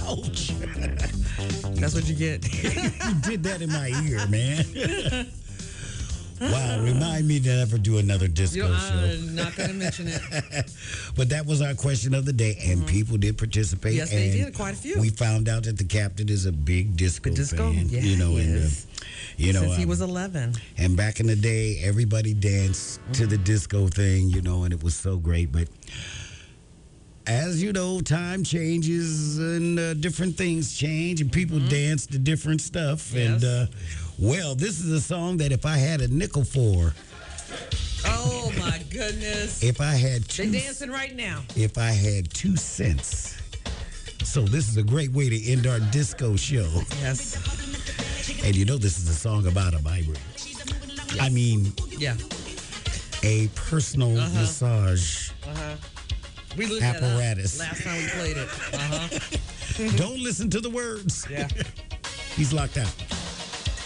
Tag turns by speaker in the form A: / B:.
A: Ouch.
B: That's what you get.
A: You did that in my ear, man. Wow, remind me to never do another disco show.
B: I'm not going to mention it.
A: But that was our question of the day, and people did participate.
B: Yes, they did, quite a few.
A: We found out that the captain is a big disco fan.
B: Yeah,
A: you know,
B: he
A: and
B: is. Since he was 11.
A: And back in the day, everybody danced to the disco thing, you know, and it was so great. But as you know, time changes and different things change, and people dance to different stuff.
B: Yes.
A: And well, this is a song that if I had a nickel for.
B: Oh my goodness!
A: If I had two,
B: they're dancing right now.
A: If I had 2 cents. So this is a great way to end our disco show.
B: Yes.
A: And you know this is a song about a vibrator. Yes. I mean,
B: yeah,
A: a personal massage
B: we looked
A: apparatus.
B: Last time we played it.
A: Don't listen to the words.
B: Yeah.
A: He's locked out.